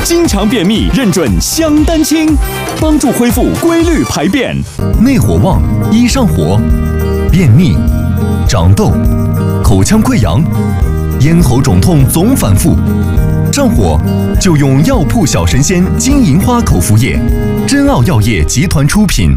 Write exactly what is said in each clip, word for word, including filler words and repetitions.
经常便秘认准香丹清，帮助恢复规律排便。 内火旺，易上火，便秘、长痘、口腔溃疡、咽喉肿痛总反复，上火就用药铺小神仙金银花口服液，珍奥药业集团出品。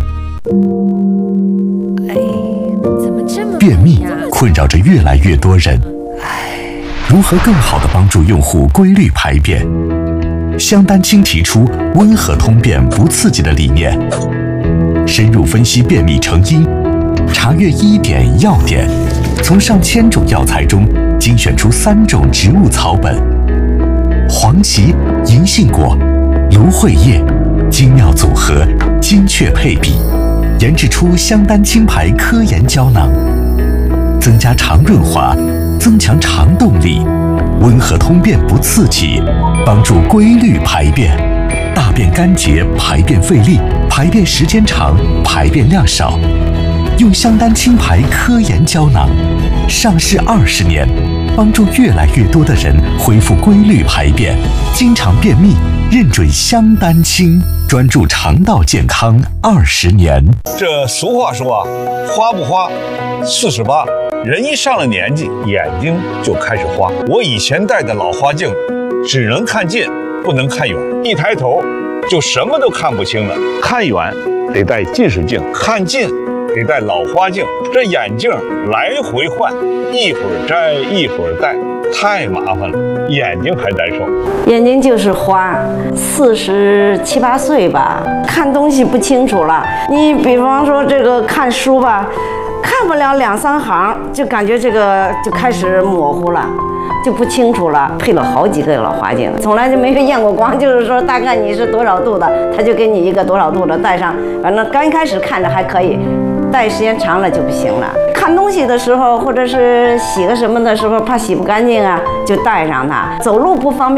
哎，怎么这么便秘困扰着越来越多人，如何更好地帮助用户规律排便？香丹清提出温和通便不刺激的理念，深入分析便秘成因，查阅医典药典，从上千种药材中精选出三种植物草本：黄芪、银杏果、芦荟叶，精妙组合，精确配比，研制出香丹清牌科研胶囊，增加肠润滑，增强肠动力，温和通便不刺激，帮助规律排便，大便干结，排便费力，排便时间长，排便量少。用香丹清牌科研胶囊，上市二十年，帮助越来越多的人恢复规律排便。经常便秘，认准香丹清，专注肠道健康二十年。 这俗话说啊，花不花，四十八。人一上了年纪，眼睛就开始花。我以前戴的老花镜，只能看近，不能看远，一抬头就什么都看不清了。看远得戴近视镜，看近得戴老花镜，这眼镜来回换，一会儿摘一会儿戴，太麻烦了，眼睛还难受。 眼睛就是花，四十七八岁吧，看东西不清楚了。你比方说这个看书吧，看不了两三行，就感觉这个就开始模糊了，就不清楚了。配了好几个老花镜，从来就没有验过光，就是说大概你是多少度的，他就给你一个多少度的戴上。反正刚开始看着还可以，戴时间长了就不行了。看东西的时候，或者是洗个什么的时候，怕洗不干净啊，就戴上它。走路不方便。